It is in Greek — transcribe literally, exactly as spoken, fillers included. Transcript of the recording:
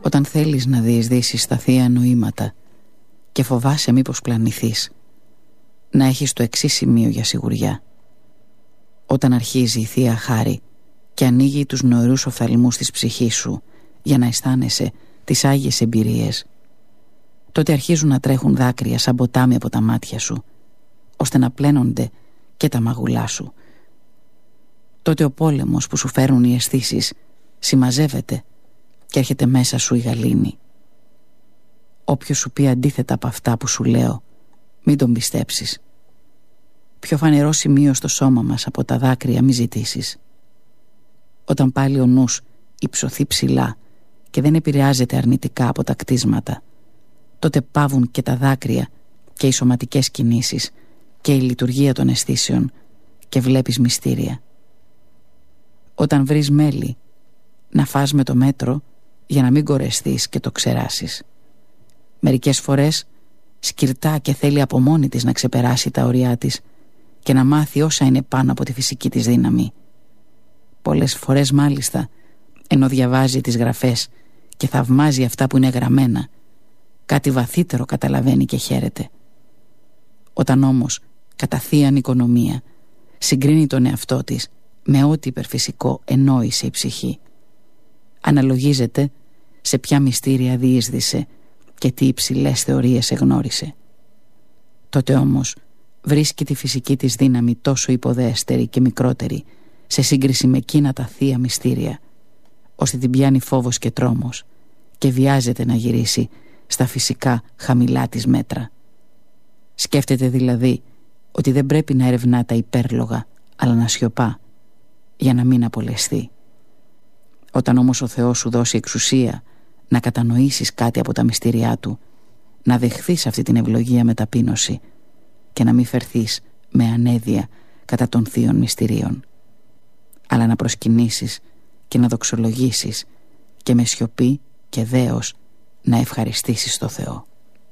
Όταν θέλεις να διεισδύσεις στα θεία νοήματα και φοβάσαι μήπως πλανηθείς, να έχεις το εξής σημείο για σιγουριά. Όταν αρχίζει η Θεία Χάρη και ανοίγει τους νοερούς οφθαλμούς της ψυχής σου για να αισθάνεσαι τις άγιες εμπειρίες, τότε αρχίζουν να τρέχουν δάκρυα σαν ποτάμι από τα μάτια σου, ώστε να πλένονται και τα μαγουλά σου. Τότε ο πόλεμος που σου φέρουν οι αισθήσεις συμμαζεύεται και έρχεται μέσα σου η γαλήνη. Όποιος σου πει αντίθετα από αυτά που σου λέω, μην τον πιστέψεις. Πιο φανερό σημείο στο σώμα μας από τα δάκρυα μη ζητήσεις. Όταν πάλι ο νους υψωθεί ψηλά και δεν επηρεάζεται αρνητικά από τα κτίσματα, τότε πάβουν και τα δάκρυα και οι σωματικές κινήσεις και η λειτουργία των αισθήσεων και βλέπεις μυστήρια. Όταν βρεις μέλι, να φας με το μέτρο για να μην κορεστείς και το ξεράσεις. Μερικές φορές σκυρτά και θέλει από μόνη της να ξεπεράσει τα ωριά της και να μάθει όσα είναι πάνω από τη φυσική της δύναμη. Πολλές φορές μάλιστα, ενώ διαβάζει τις γραφές και θαυμάζει αυτά που είναι γραμμένα, κάτι βαθύτερο καταλαβαίνει και χαίρεται. Όταν όμως κατά θείαν οικονομία συγκρίνει τον εαυτό της με ό,τι υπερφυσικό ενόησε η ψυχή, αναλογίζεται σε ποια μυστήρια διείσδησε και τι υψηλές θεωρίες εγνώρισε. Τότε όμως βρίσκει τη φυσική της δύναμη τόσο υποδέστερη και μικρότερη σε σύγκριση με εκείνα τα θεία μυστήρια, ώστε την πιάνει φόβος και τρόμος και βιάζεται να γυρίσει στα φυσικά χαμηλά της μέτρα. Σκέφτεται δηλαδή ότι δεν πρέπει να ερευνά τα υπέρλογα, αλλά να σιωπά για να μην απολεσθεί. Όταν όμως ο Θεός σου δώσει εξουσία να κατανοήσεις κάτι από τα μυστήριά του, να δεχθείς αυτή την ευλογία με ταπείνωση και να μην φερθείς με ανέδεια κατά των θείων μυστηρίων, αλλά να προσκυνήσεις και να δοξολογήσεις και με σιωπή και δέος να ευχαριστήσεις το Θεό.